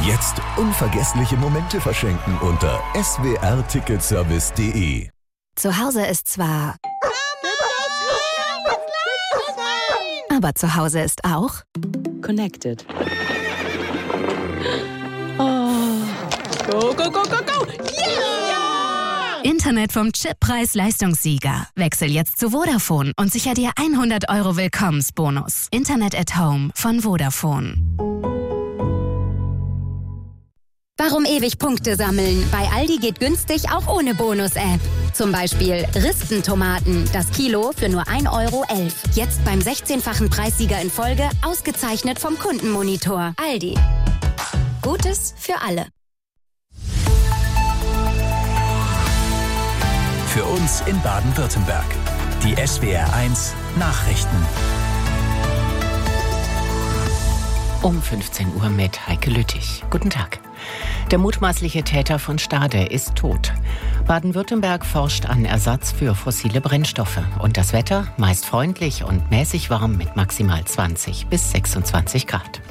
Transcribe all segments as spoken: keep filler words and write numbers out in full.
Jetzt unvergessliche Momente verschenken unter s w r ticketservice punkt d e. Zu Hause ist zwar... Aber zu Hause ist auch... Connected. Oh. Go, go, go, go, go! Yeah! Internet vom Chip Preis-Leistungssieger. Wechsel jetzt zu Vodafone und sicher dir hundert Euro Willkommensbonus. Internet at Home von Vodafone. Warum ewig Punkte sammeln? Bei Aldi geht günstig auch ohne Bonus-App. Zum Beispiel Ristentomaten, das Kilo für nur ein Euro elf. Jetzt beim sechzehnfachen Preissieger in Folge, ausgezeichnet vom Kundenmonitor. Aldi. Gutes für alle. Für uns in Baden-Württemberg. Die S W R eins Nachrichten. Um fünfzehn Uhr mit Heike Lüttich. Guten Tag. Der mutmaßliche Täter von Stade ist tot. Baden-Württemberg forscht an Ersatz für fossile Brennstoffe. Und das Wetter meist freundlich und mäßig warm mit maximal zwanzig bis sechsundzwanzig Grad.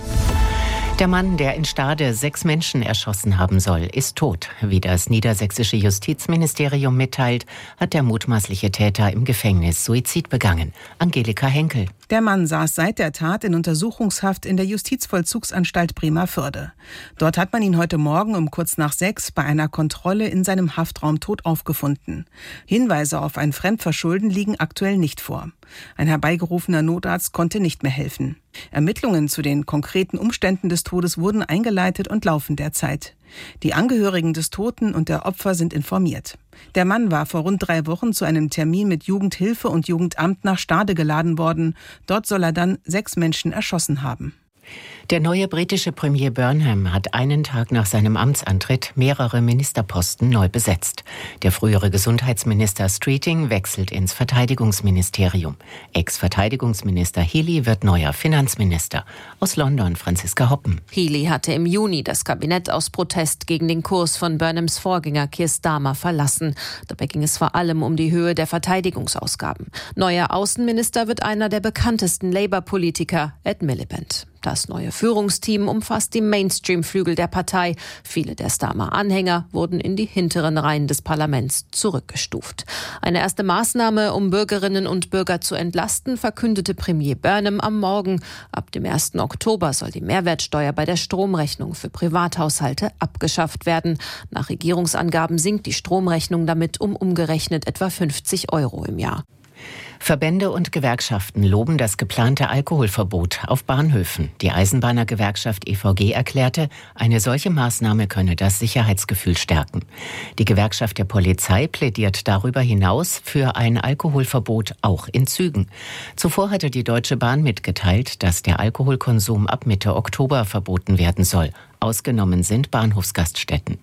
Der Mann, der in Stade sechs Menschen erschossen haben soll, ist tot. Wie das niedersächsische Justizministerium mitteilt, hat der mutmaßliche Täter im Gefängnis Suizid begangen. Angelika Henkel. Der Mann saß seit der Tat in Untersuchungshaft in der Justizvollzugsanstalt Bremervörde. Dort hat man ihn heute Morgen um kurz nach sechs bei einer Kontrolle in seinem Haftraum tot aufgefunden. Hinweise auf ein Fremdverschulden liegen aktuell nicht vor. Ein herbeigerufener Notarzt konnte nicht mehr helfen. Ermittlungen zu den konkreten Umständen des Todes wurden eingeleitet und laufen derzeit. Die Angehörigen des Toten und der Opfer sind informiert. Der Mann war vor rund drei Wochen zu einem Termin mit Jugendhilfe und Jugendamt nach Stade geladen worden. Dort soll er dann sechs Menschen erschossen haben. Der neue britische Premier Burnham hat einen Tag nach seinem Amtsantritt mehrere Ministerposten neu besetzt. Der frühere Gesundheitsminister Streeting wechselt ins Verteidigungsministerium. Ex-Verteidigungsminister Healey wird neuer Finanzminister. Aus London Franziska Hoppen. Healey hatte im Juni das Kabinett aus Protest gegen den Kurs von Burnhams Vorgänger Keir Starmer verlassen. Dabei ging es vor allem um die Höhe der Verteidigungsausgaben. Neuer Außenminister wird einer der bekanntesten Labour-Politiker, Ed Miliband. Das neue Führungsteam umfasst die Mainstream-Flügel der Partei. Viele der Starmer-Anhänger wurden in die hinteren Reihen des Parlaments zurückgestuft. Eine erste Maßnahme, um Bürgerinnen und Bürger zu entlasten, verkündete Premier Burnham am Morgen. Ab dem ersten Oktober soll die Mehrwertsteuer bei der Stromrechnung für Privathaushalte abgeschafft werden. Nach Regierungsangaben sinkt die Stromrechnung damit um umgerechnet etwa fünfzig Euro im Jahr. Verbände und Gewerkschaften loben das geplante Alkoholverbot auf Bahnhöfen. Die Eisenbahnergewerkschaft E V G erklärte, eine solche Maßnahme könne das Sicherheitsgefühl stärken. Die Gewerkschaft der Polizei plädiert darüber hinaus für ein Alkoholverbot auch in Zügen. Zuvor hatte die Deutsche Bahn mitgeteilt, dass der Alkoholkonsum ab Mitte Oktober verboten werden soll. Ausgenommen sind Bahnhofsgaststätten.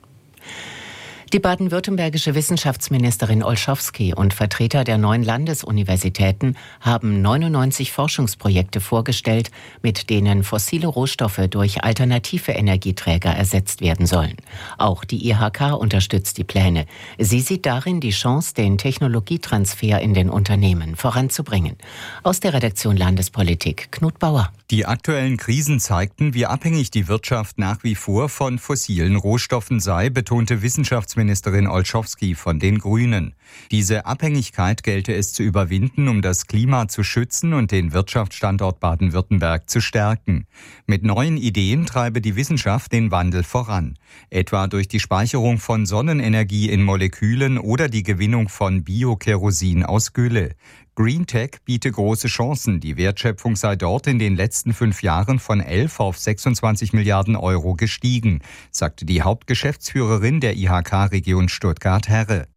Die baden-württembergische Wissenschaftsministerin Olschowski und Vertreter der neun Landesuniversitäten haben neunundneunzig Forschungsprojekte vorgestellt, mit denen fossile Rohstoffe durch alternative Energieträger ersetzt werden sollen. Auch die I H K unterstützt die Pläne. Sie sieht darin die Chance, den Technologietransfer in den Unternehmen voranzubringen. Aus der Redaktion Landespolitik Knut Bauer. Die aktuellen Krisen zeigten, wie abhängig die Wirtschaft nach wie vor von fossilen Rohstoffen sei, betonte Wissenschaftsministerin Olschowski von den Grünen. Diese Abhängigkeit gelte es zu überwinden, um das Klima zu schützen und den Wirtschaftsstandort Baden-Württemberg zu stärken. Mit neuen Ideen treibe die Wissenschaft den Wandel voran, etwa durch die Speicherung von Sonnenenergie in Molekülen oder die Gewinnung von Biokerosin aus Gülle. Green Tech biete große Chancen. Die Wertschöpfung sei dort in den letzten fünf Jahren von elf auf sechsundzwanzig Milliarden Euro gestiegen, sagte die Hauptgeschäftsführerin der I H K-Region Stuttgart-Herre.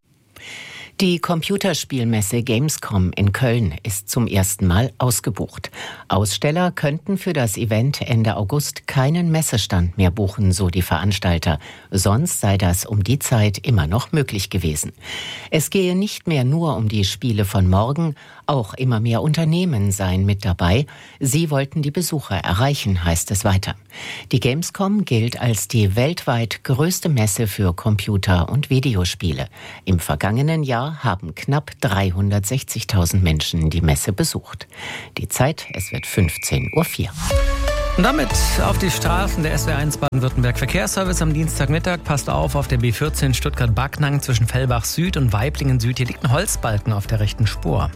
Die Computerspielmesse Gamescom in Köln ist zum ersten Mal ausgebucht. Aussteller könnten für das Event Ende August keinen Messestand mehr buchen, so die Veranstalter. Sonst sei das um die Zeit immer noch möglich gewesen. Es gehe nicht mehr nur um die Spiele von morgen, auch immer mehr Unternehmen seien mit dabei. Sie wollten die Besucher erreichen, heißt es weiter. Die Gamescom gilt als die weltweit größte Messe für Computer- und Videospiele. Im vergangenen Jahr haben knapp dreihundertsechzigtausend Menschen die Messe besucht. Die Zeit, es wird fünfzehn Uhr vier. Und damit auf die Straßen der S W R eins Baden-Württemberg Verkehrsservice am Dienstagmittag. Passt auf, auf der B vierzehn Stuttgart-Backnang zwischen Fellbach Süd und Weiblingen Süd. Hier liegt ein Holzbalken auf der rechten Spur.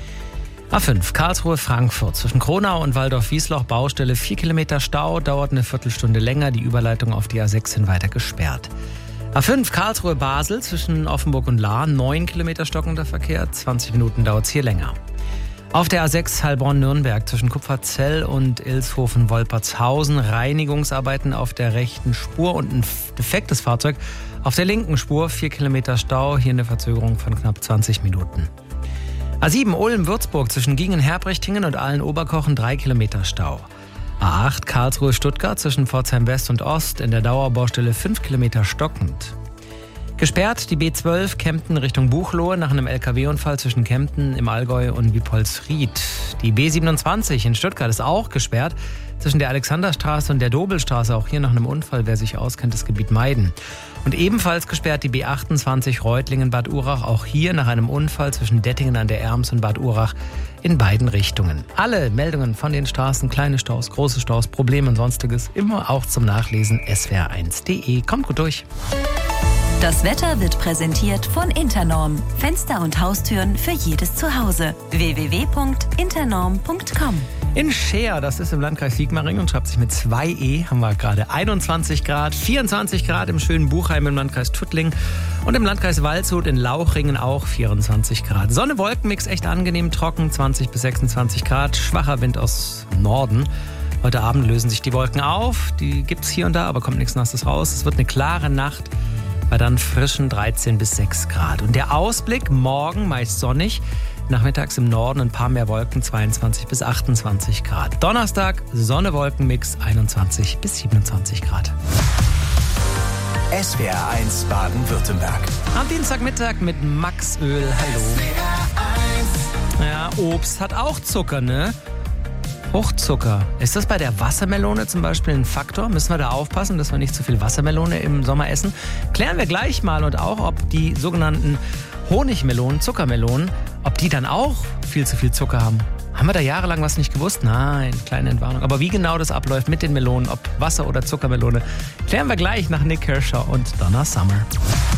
A fünf Karlsruhe-Frankfurt zwischen Kronau und Waldorf-Wiesloch Baustelle. Vier Kilometer Stau, dauert eine Viertelstunde länger. Die Überleitung auf die A sechs hin weiter gesperrt. A fünf Karlsruhe-Basel zwischen Offenburg und Lahr. Neun Kilometer stockender Verkehr. zwanzig Minuten dauert es hier länger. Auf der A sechs Heilbronn-Nürnberg zwischen Kupferzell und Ilshofen-Wolpertshausen Reinigungsarbeiten auf der rechten Spur und ein defektes Fahrzeug auf der linken Spur. Vier Kilometer Stau, hier eine Verzögerung von knapp zwanzig Minuten. A sieben Ulm-Würzburg zwischen Gingen-Herbrichtingen und Aalen-Oberkochen drei Kilometer Stau. A acht Karlsruhe-Stuttgart zwischen Pforzheim West und Ost in der Dauerbaustelle fünf Kilometer stockend. Gesperrt die B zwölf Kempten Richtung Buchloe nach einem L K W-Unfall zwischen Kempten im Allgäu und Wiepolsried. Die B siebenundzwanzig in Stuttgart ist auch gesperrt zwischen der Alexanderstraße und der Dobelstraße. Auch hier nach einem Unfall, wer sich auskennt, das Gebiet meiden. Und ebenfalls gesperrt die B achtundzwanzig Reutlingen-Bad Urach. Auch hier nach einem Unfall zwischen Dettingen an der Erms und Bad Urach in beiden Richtungen. Alle Meldungen von den Straßen, kleine Staus, große Staus, Probleme und Sonstiges, immer auch zum Nachlesen S W R eins punkt de. Kommt gut durch. Das Wetter wird präsentiert von Internorm. Fenster und Haustüren für jedes Zuhause. w w w punkt internorm punkt com. In Scheer, das ist im Landkreis Sigmaringen und schreibt sich mit zwei E, haben wir gerade einundzwanzig Grad, vierundzwanzig Grad im schönen Buchheim im Landkreis Tuttlingen und im Landkreis Waldshut in Lauchringen auch vierundzwanzig Grad. Sonne-Wolkenmix echt angenehm trocken, zwanzig bis sechsundzwanzig Grad, schwacher Wind aus Norden. Heute Abend lösen sich die Wolken auf, die gibt's hier und da, aber kommt nichts Nasses raus. Es wird eine klare Nacht. Bei dann frischen dreizehn bis sechs Grad. Und der Ausblick morgen meist sonnig, nachmittags im Norden ein paar mehr Wolken, zweiundzwanzig bis achtundzwanzig Grad. Donnerstag Sonne-Wolken-Mix, einundzwanzig bis siebenundzwanzig Grad. S W R eins Baden-Württemberg. Am Dienstagmittag mit Max Öl. Hallo. Ja, Obst hat auch Zucker, ne? Fruchtzucker. Ist das bei der Wassermelone zum Beispiel ein Faktor? Müssen wir da aufpassen, dass wir nicht zu viel Wassermelone im Sommer essen? Klären wir gleich mal und auch, ob die sogenannten Honigmelonen, Zuckermelonen, ob die dann auch viel zu viel Zucker haben. Haben wir da jahrelang was nicht gewusst? Nein, kleine Entwarnung. Aber wie genau das abläuft mit den Melonen, ob Wasser- oder Zuckermelone, klären wir gleich nach Nick Kershaw und Donna Summer.